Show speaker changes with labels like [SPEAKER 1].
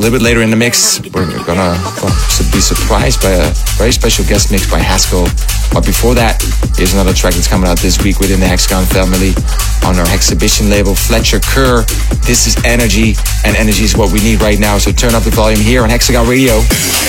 [SPEAKER 1] little bit later in the mix, we're gonna be surprised by a very special guest mix by Haskell. But before that, here's another track that's coming out this week within the Hexagon family on our Hexhibition label, Fletcher Kerr. This is Energy, and energy is what we need right now. So turn up the volume here on Hexagon Radio.